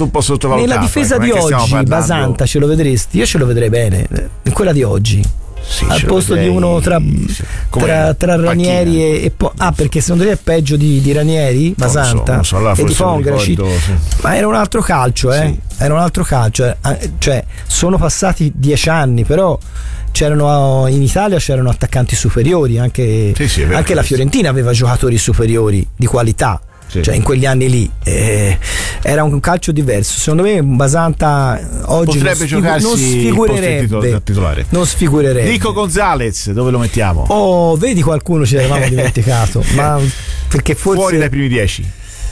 stato un po' sottovalutato. Nella difesa di oggi, Basanta ce lo vedresti? Io ce lo vedrei bene. In quella di oggi. Sì, al posto di uno tra Ranieri e poi perché secondo te è peggio di Ranieri, Basanta, non so, allora e di Pongracic, sì. Ma era un altro calcio, sì. Era un altro calcio, cioè sono passati 10 anni, però in Italia c'erano attaccanti superiori, anche la Fiorentina aveva giocatori superiori di qualità. Sì. Cioè in quegli anni lì era un calcio diverso. Secondo me Basanta oggi potrebbe giocarsi titolare. Non sfigurerebbe. Nico Gonzalez, dove lo mettiamo? Oh, vedi, qualcuno ci avevamo dimenticato. Ma perché forse fuori dai primi 10?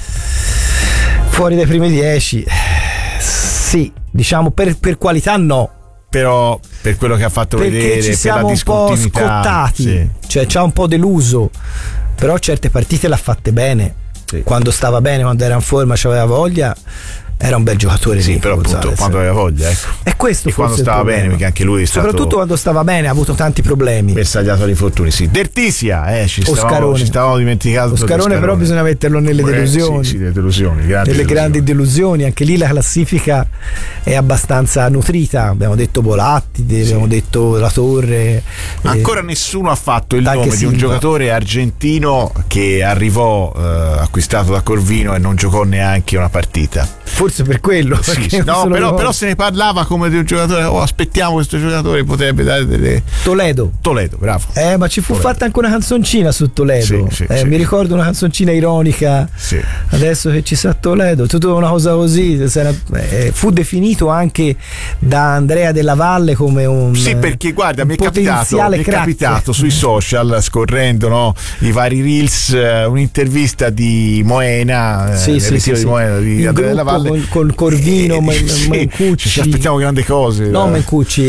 Fuori dai primi 10 sì, diciamo per qualità no. Però per quello che ha fatto perché vedere, ci siamo per la un po' scottati, sì. Cioè c'ha un po' deluso, però certe partite l'ha fatte bene. Sì. Quando stava bene, quando era in forma, c'aveva voglia, era un bel giocatore. Sì, però appunto quando aveva voglia, ecco. È questo. E quando stava bene, perché anche lui è stato, soprattutto quando stava bene, ha avuto tanti problemi. Bersagliato agli infortuni, sì. Dertisia, ci stavamo dimenticando. Oscarone, però bisogna metterlo nelle delusioni. Sì, nelle delusioni, grandi delusioni. Anche lì la classifica è abbastanza nutrita. Abbiamo detto Bolatti, abbiamo detto La Torre. Ancora nessuno ha fatto il nome di un giocatore argentino che arrivò acquistato da Corvino e non giocò neanche una partita. Forse per quello. Sì. No, però se ne parlava come di un giocatore. Aspettiamo questo giocatore, potrebbe dare delle. Toledo, bravo. Ma ci fu fatta anche una canzoncina su Toledo. Sì. Mi ricordo una canzoncina ironica. Sì. Adesso che ci sa Toledo, tutta una cosa così. Fu definito anche da Andrea Della Valle come un. Sì, perché guarda, mi è capitato sui social, scorrendo i vari reels, un'intervista di Moena, di Moena, di Andrea Della Valle. Con Corvino, Mancucci. Ci aspettiamo grandi cose. No, Mancucci,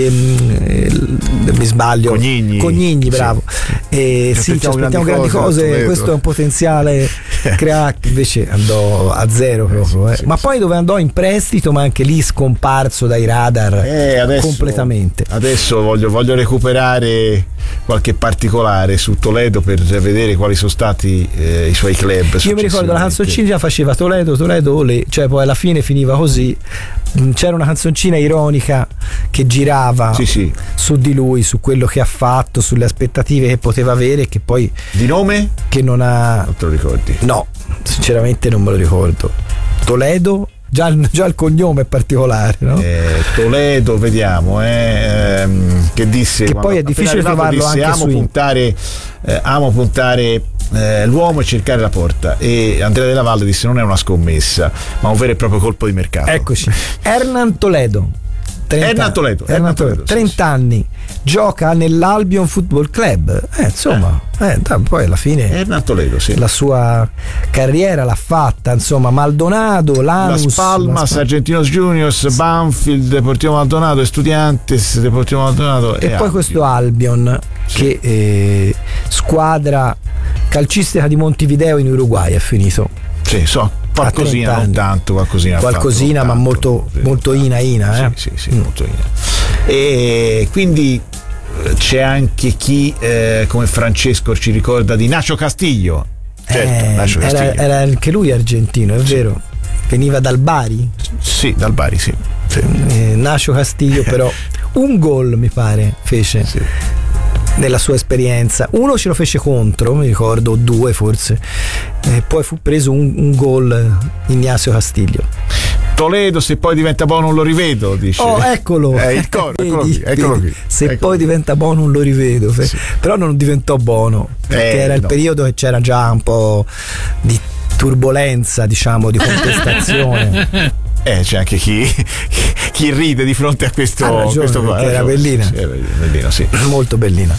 mi sbaglio. Cognigni, bravo. Ci aspettiamo grandi cose. Questo è un potenziale crack. Invece andò a zero proprio. Ma poi dove andò in prestito, ma anche lì scomparso dai radar adesso, completamente. Adesso voglio recuperare qualche particolare su Toledo per vedere quali sono stati i suoi club. Io mi ricordo la canzoncina faceva Toledo, cioè poi alla fine finiva così. C'era una canzoncina ironica che girava su di lui, su quello che ha fatto, sulle aspettative che poteva avere, che poi di nome? Che non te lo ricordi? No, sinceramente non me lo ricordo. Toledo, già il cognome è particolare, no? Toledo, vediamo, che disse che poi è difficile trovarlo anche amo puntare l'uomo e cercare la porta, e Andrea Della Valle disse non è una scommessa ma un vero e proprio colpo di mercato. Eccoci. Hernan Toledo, 30 anni, gioca nell'Albion Football Club, insomma poi alla fine Hernan Toledo, la sua carriera l'ha fatta, insomma. Maldonado, Lanus, Las Palmas, Argentinos Juniors, Banfield, Deportivo Maldonado, Estudiantes, Deportivo Maldonado e poi questo Albion che squadra calcistica di Montevideo in Uruguay è finito. Qualcosina, non tanto, qualcosina ma molto ina. Sì, molto ina. E quindi c'è anche chi come Francesco ci ricorda di Nacho Castillo. Nacho Castillo. Era anche lui argentino, è vero. Veniva dal Bari? Sì, dal Bari, sì. Nacho Castillo però un gol mi pare fece. Sì. Nella sua esperienza, uno ce lo fece contro, mi ricordo, 2 forse, e poi fu preso un gol Ignacio Castillo. Toledo, se poi diventa buono non lo rivedo, dice. Eccolo. Eccolo qui. Se poi diventa buono non lo rivedo. Sì. Però non diventò buono, perché era il periodo che c'era già un po' di turbolenza, diciamo, di contestazione. C'è anche chi ride di fronte a questo qua. Era bellina. Bellina, sì. Molto bellina.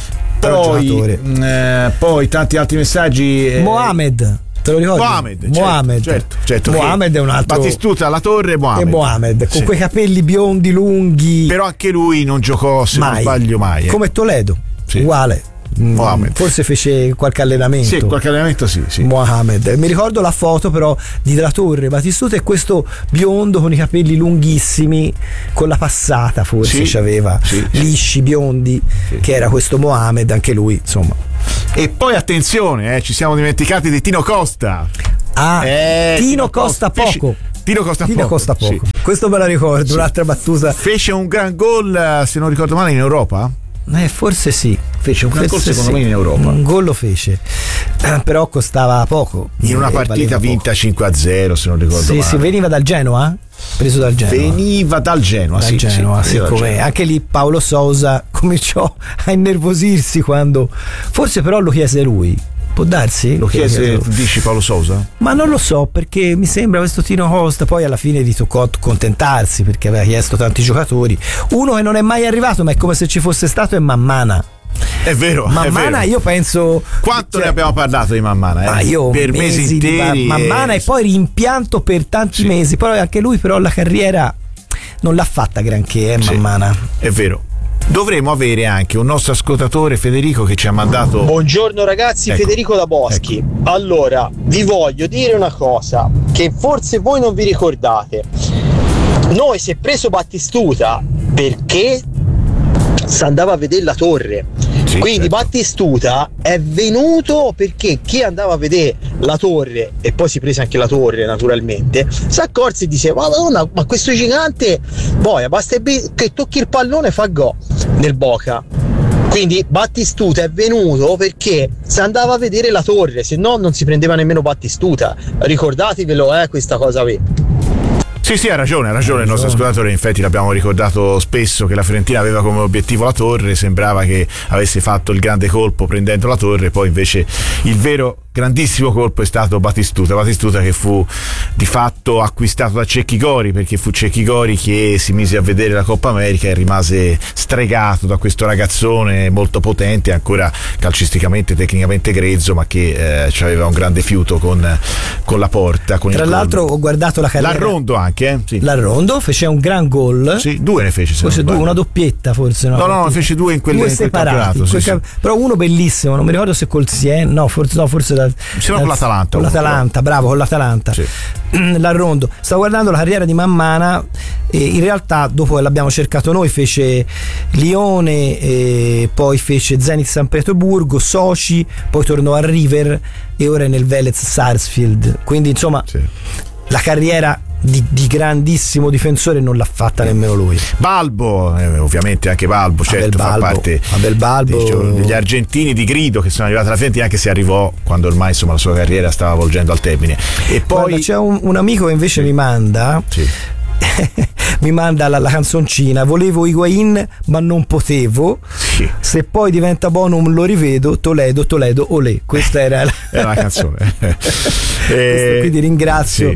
Poi tanti altri messaggi. Mohamed, te lo ricordi? Mohamed, certo. Mohamed è un altro. Battistuta, La Torre, Mohamed con quei capelli biondi lunghi. Però anche lui non giocò, se non sbaglio, mai. Come Toledo, uguale. Mohamed. Forse fece qualche allenamento. Sì, qualche allenamento sì. Mohamed. Mi ricordo la foto però di La Torre, Battistuta, e questo biondo con i capelli lunghissimi, con la passata forse c'aveva, lisci, biondi, che era questo Mohamed, anche lui, insomma. E poi attenzione, ci siamo dimenticati di Tino Costa. Tino Costa poco. Tino Costa poco. questo me lo ricordo, sì. Un'altra battuta. Fece un gran gol, se non ricordo male, in Europa? Forse sì. Fece un gran gol secondo me in Europa. Un gol lo fece, però costava poco. In una partita vinta 5-0, se non ricordo male. Sì, veniva dal Genoa? Preso dal Genoa. Veniva dal Genoa, sì, come anche lì Paolo Sousa cominciò a innervosirsi quando, forse però lo chiese lui. Può darsi? Lo chiese, dici Paolo Sousa? Ma non lo so, perché mi sembra questo Tino Costa, poi alla fine gli toccò accontentarsi perché aveva chiesto tanti giocatori. Uno che non è mai arrivato, ma è come se ci fosse stato, è Mammana. È vero, Mammana, io penso. Quanto ne abbiamo parlato di Mammana? Io per mesi interi. Mammana e poi rimpianto per tanti mesi. Poi anche lui, però, la carriera non l'ha fatta granché, Mammana. È vero. Dovremmo avere anche un nostro ascoltatore, Federico, che ci ha mandato. Buongiorno ragazzi, ecco. Federico da Boschi. Ecco. Allora, vi voglio dire una cosa che forse voi non vi ricordate. Noi si è preso Battistuta perché si andava a vedere la torre. Sì, quindi certo. Battistuta è venuto perché chi andava a vedere la torre, e poi si prese anche la torre naturalmente, si accorse e diceva Madonna, ma questo gigante boia, basta che tocchi il pallone fa gol nel Boca. Quindi Battistuta è venuto perché si andava a vedere la torre, se no non si prendeva nemmeno Battistuta. Ricordatevelo, questa cosa qui. Sì, ha ragione il nostro ascoltatore, infatti l'abbiamo ricordato spesso che la Fiorentina aveva come obiettivo la torre, sembrava che avesse fatto il grande colpo prendendo la torre, poi invece il vero grandissimo colpo è stato Battistuta che fu di fatto acquistato da Cecchi Gori, perché fu Cecchi Gori che si mise a vedere la Coppa America e rimase stregato da questo ragazzone molto potente, ancora calcisticamente, tecnicamente grezzo, ma che aveva un grande fiuto con la porta. Tra l'altro ho guardato la carriera. L'Arrondo anche. Sì. L'Arrondo fece un gran gol. Sì, 2 ne fece. Forse una doppietta, forse no. No, fece 2 in quel campionato. Però uno bellissimo, non mi ricordo se col Siena, forse con l'Atalanta. Con l'Atalanta, bravo, con l'Atalanta. Sì. L'Arrondo. Stavo guardando la carriera di Mammana e in realtà dopo che l'abbiamo cercato noi fece Lione, poi fece Zenit San Pietroburgo, Sochi, poi tornò a River e ora è nel Velez Sarsfield. Quindi insomma la carriera di grandissimo difensore non l'ha fatta nemmeno lui. Balbo, ovviamente anche Balbo, certo, fa parte degli argentini di grido che sono arrivati alla Fiorentina, anche se arrivò quando ormai insomma la sua carriera stava volgendo al termine. E poi guarda, c'è un amico che invece mi manda mi manda la canzoncina: volevo Higuain ma non potevo, se poi diventa bonum lo rivedo, Toledo olè. Questa era la canzone. Quindi ringrazio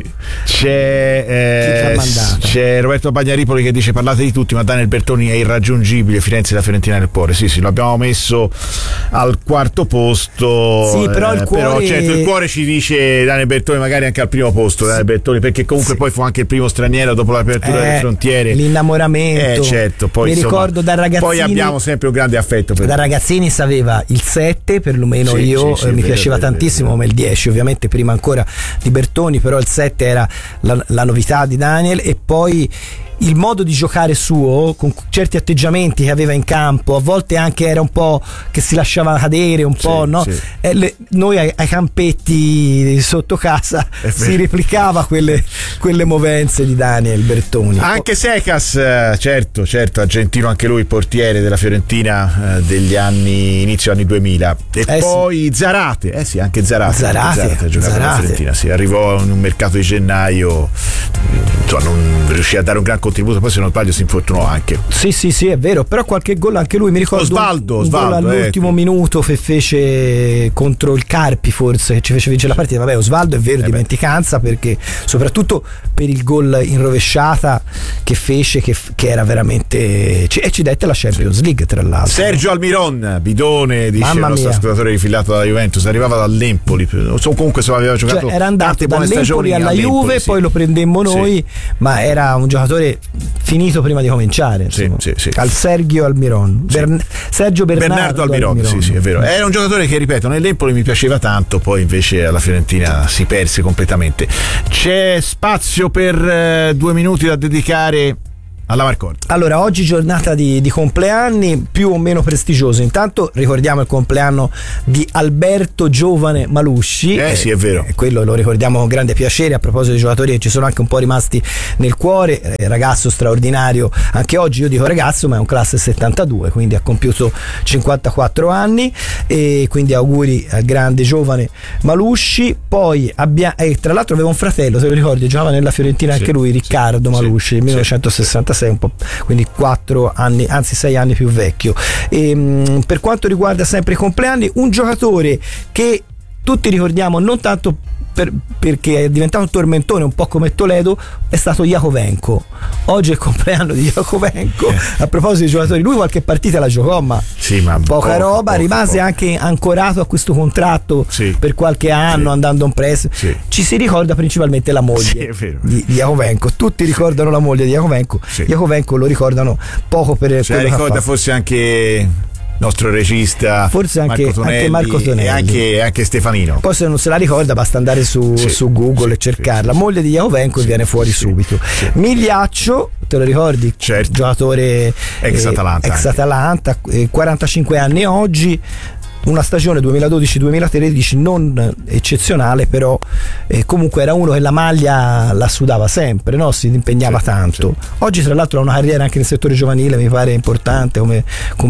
c'è Roberto Bagnaripoli che dice: parlate di tutti ma Daniel Bertoni è irraggiungibile, Firenze e la Fiorentina nel cuore. Sì, lo abbiamo messo al quarto posto, però il cuore, però certo il cuore ci dice Daniel Bertoni, magari anche al primo posto Daniel Bertoni, perché comunque poi fu anche il primo straniero dopo l'apertura delle frontiere, l'innamoramento, certo, poi, mi ricordo da ragazzini, poi abbiamo sempre un grande affetto per da ragazzini, sapeva il 7 perlomeno, mi piaceva tantissimo, come il 10 ovviamente prima ancora di Bertoni, però il 7 era la novità di Daniel, e poi il modo di giocare suo, con certi atteggiamenti che aveva in campo, a volte anche era un po' che si lasciava cadere un po', no? Noi ai campetti sotto casa si replicava quelle movenze di Daniel Bertoni. Anche Secas, certo, argentino anche lui, portiere della Fiorentina degli inizio anni 2000, e poi Zarate, anche Zarate ha giocato nella Fiorentina, arrivò in un mercato di gennaio, non riuscì a dare un gran contributo, poi se non sbaglio si infortunò anche. Sì, è vero, però qualche gol anche lui, mi ricordo Osvaldo gol all'ultimo minuto fece contro il Carpi, forse, che ci fece vincere la partita. Vabbè, Osvaldo è vero, dimenticanza, perché soprattutto per il gol in rovesciata che fece, che era veramente, e ci dette la Champions League, tra l'altro. Sergio Almiron, bidone, dice il nostro ascoltatore rifilato dalla Juventus, arrivava dall'Empoli, comunque aveva giocato, era andato dall'Empoli alla Juve, poi lo prendemmo noi, ma era un giocatore finito prima di cominciare, al Sergio Almiron, Sergio Bernardo Almiron. Sì, è vero, era un giocatore che, ripeto, nell'Empoli mi piaceva tanto, poi invece alla Fiorentina si perse completamente. C'è spazio per 2 minuti da dedicare alla Marcorta. Allora, oggi giornata di compleanni più o meno prestigiosi. Intanto ricordiamo il compleanno di Alberto Giovane Malusci. Sì, è vero. Quello lo ricordiamo con grande piacere. A proposito dei giocatori che ci sono anche un po' rimasti nel cuore, ragazzo straordinario. Anche oggi io dico ragazzo, ma è un classe 72, quindi ha compiuto 54 anni. E quindi auguri al grande Giovane Malusci. Poi tra l'altro aveva un fratello, se lo ricordi, giocava nella Fiorentina anche lui, Riccardo Malusci, nel 1966. Un po', quindi 4 anni, anzi 6 anni più vecchio. Per quanto riguarda sempre i compleanni, un giocatore che tutti ricordiamo non tanto perché è diventato un tormentone, un po' come Toledo, è stato Jakovenko. Oggi è il compleanno di Jakovenko. A proposito di giocatori, lui qualche partita la giocò, ma poca roba, rimase anche ancorato a questo contratto per qualche anno, andando in prestito. Ci si ricorda principalmente la moglie di Jakovenko. Tutti ricordano la moglie di Jakovenko. Jakovenko lo ricordano poco per ricorda forse anche nostro regista, forse anche Marco Tonelli e anche Stefanino. Poi se non se la ricorda basta andare su Google e cercarla. Moglie di Jakovenko viene fuori subito. Migliaccio, te lo ricordi? Certo. Giocatore ex Atalanta, 45 anni oggi. Una stagione 2012-2013 non eccezionale, però comunque era uno che la maglia la sudava sempre, no? Si impegnava tanto. Oggi tra l'altro ha una carriera anche nel settore giovanile, mi pare importante come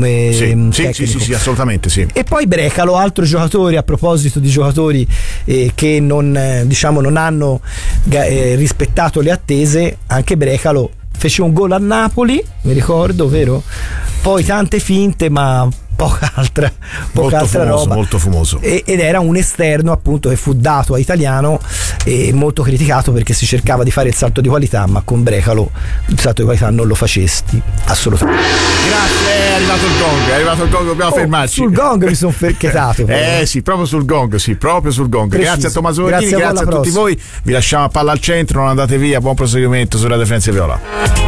tecnico. Sì, assolutamente sì. E poi Brecalo, altro giocatore, a proposito di giocatori che non hanno rispettato le attese, anche Brecalo fece un gol a Napoli, mi ricordo, vero? Poi tante finte, ma poca altra roba, molto fumoso, ed era un esterno appunto che fu dato a Italiano e molto criticato perché si cercava di fare il salto di qualità, ma con Brecalo il salto di qualità non lo facesti assolutamente. Grazie, è arrivato il gong, dobbiamo fermarci. Sul gong mi sono chetato. Sì, proprio sul gong. Preciso. Grazie a Tommaso Verdini, grazie a tutti voi, vi lasciamo a palla al centro, non andate via, buon proseguimento su Radio Frenzy Viola.